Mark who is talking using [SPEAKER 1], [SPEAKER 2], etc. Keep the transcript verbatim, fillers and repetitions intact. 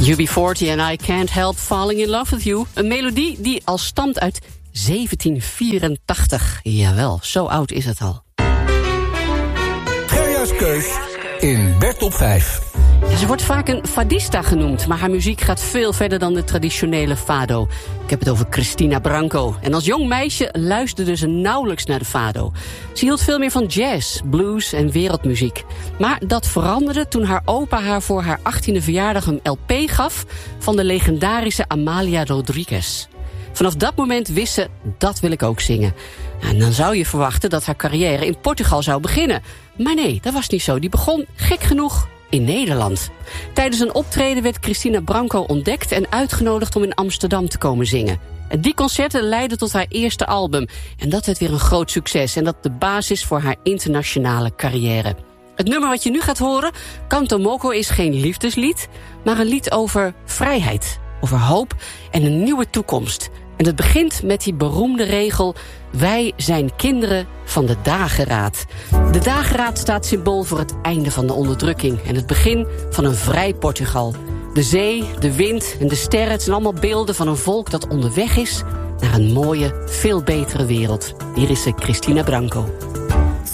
[SPEAKER 1] U B veertig en I Can't Help Falling in Love with You. Een melodie die al stamt uit zeventien vierentachtig. Jawel, zo oud is het al.
[SPEAKER 2] Gerja's Keus in Bert op vijf.
[SPEAKER 1] Ja, ze wordt vaak een fadista genoemd, maar haar muziek gaat veel verder dan de traditionele fado. Ik heb het over Cristina Branco. En als jong meisje luisterde ze nauwelijks naar de fado. Ze hield veel meer van jazz, blues en wereldmuziek. Maar dat veranderde toen haar opa haar voor haar achttiende verjaardag een L P gaf van de legendarische Amalia Rodriguez. Vanaf dat moment wist ze, dat wil ik ook zingen. En dan zou je verwachten dat haar carrière in Portugal zou beginnen. Maar nee, dat was niet zo. Die begon, gek genoeg, in Nederland. Tijdens een optreden werd Cristina Branco ontdekt en uitgenodigd om in Amsterdam te komen zingen. En die concerten leidden tot haar eerste album. En dat werd weer een groot succes en dat de basis voor haar internationale carrière. Het nummer wat je nu gaat horen, Canto Moco, is geen liefdeslied, maar een lied over vrijheid, over hoop en een nieuwe toekomst. En het begint met die beroemde regel: wij zijn kinderen van de dageraad. De dageraad staat symbool voor het einde van de onderdrukking en het begin van een vrij Portugal. De zee, de wind en de sterren, het zijn allemaal beelden van een volk dat onderweg is naar een mooie, veel betere wereld. Hier is ze, Cristina Branco.